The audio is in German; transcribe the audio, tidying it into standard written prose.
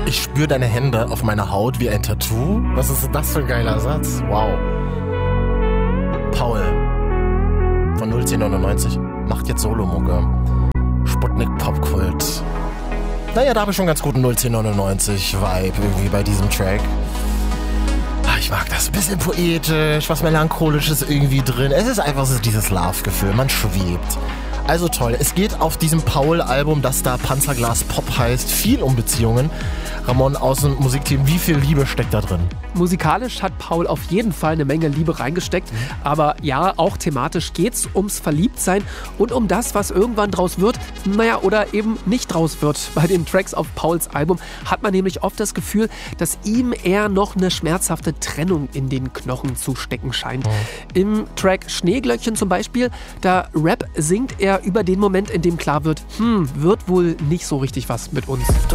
Ich spüre deine Hände auf meiner Haut wie ein Tattoo. Was ist das für ein geiler Satz? Wow. Paul von 01099 macht jetzt Solomucke. Sputnik Popkult. Naja, da habe ich schon ganz guten 01099-Vibe irgendwie bei diesem Track. Ich mag das. Ein bisschen poetisch, was Melancholisches irgendwie drin. Es ist einfach so dieses Love-Gefühl. Man schwebt. Also toll. Es geht auf diesem Paul-Album, das da Panzerglas Pop heißt, viel um Beziehungen. Ramon aus dem Musikteam, wie viel Liebe steckt da drin? Musikalisch hat Paul auf jeden Fall eine Menge Liebe reingesteckt. Aber ja, auch thematisch geht's ums Verliebtsein und um das, was irgendwann draus wird, naja, oder eben nicht draus wird. Bei den Tracks auf Pauls Album hat man nämlich oft das Gefühl, dass ihm eher noch eine schmerzhafte Trennung in den Knochen zu stecken scheint. Im Track Schneeglöckchen zum Beispiel, da singt er über den Moment, in dem klar wird, wird wohl nicht so richtig was mit uns. Du